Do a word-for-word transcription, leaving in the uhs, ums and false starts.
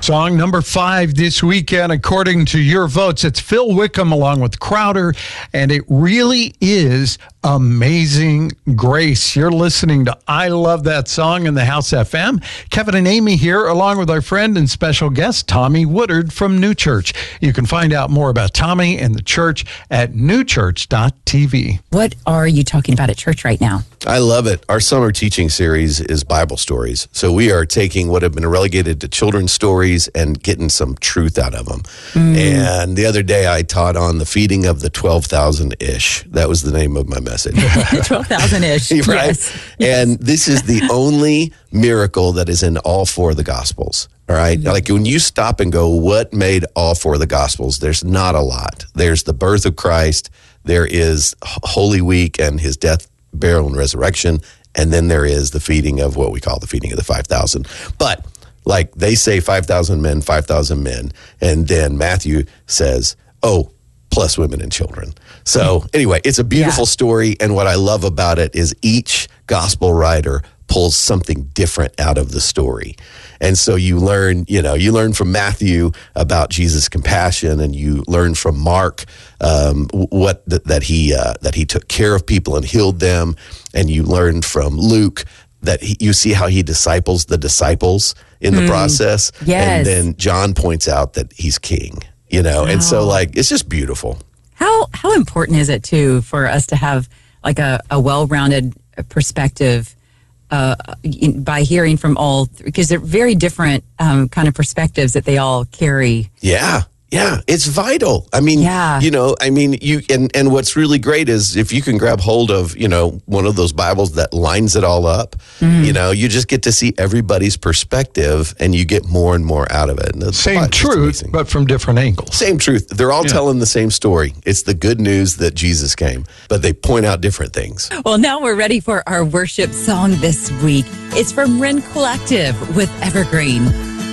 Song number five this weekend, according to your votes, it's Phil Wickham along with Crowder, and it really is Amazing Grace. You're listening to I Love That Song in the House F M. Kevin and Amy here, along with our friend and special guest, Tommy Woodard from New Church. You can find out more about Tommy and the church at new church dot t v. What are you talking about at church right now? I love it. Our summer teaching series is Bible stories. So we are taking what have been relegated to children's stories and getting some truth out of them. Mm. And the other day I taught on the feeding of the twelve thousand-ish. That was the name of my message. twelve thousand-ish. Right? Yes. And this is the only miracle that is in all four of the Gospels. All right. Mm-hmm. Like when you stop and go, what made all four of the Gospels? There's not a lot. There's the birth of Christ. There is Holy Week and his death, burial, and resurrection. And then there is the feeding of what we call the feeding of the five thousand. But like they say five thousand men, five thousand men. And then Matthew says, oh, plus women and children. So anyway, it's a beautiful yeah. story. And what I love about it is each gospel writer pulls something different out of the story. And so you learn, you know, you learn from Matthew about Jesus' compassion, and you learn from Mark um, what th- that he uh, that he took care of people and healed them, and you learn from Luke that he, you see how he disciples the disciples in the mm. process. Yes. And then John points out that he's king, you know, wow. and so like it's just beautiful. How how important is it too for us to have like a, a well-rounded perspective uh, in, by hearing from all, because they're very different um, kind of perspectives that they all carry. Yeah. Yeah, it's vital. I mean, yeah. you know, I mean, you and, and what's really great is if you can grab hold of, you know, one of those Bibles that lines it all up, mm. you know, you just get to see everybody's perspective and you get more and more out of it. And same truth, but from different angles. Same truth. They're all yeah. telling the same story. It's the good news that Jesus came, but they point out different things. Well, now we're ready for our worship song this week. It's from Ren Collective with Evergreen.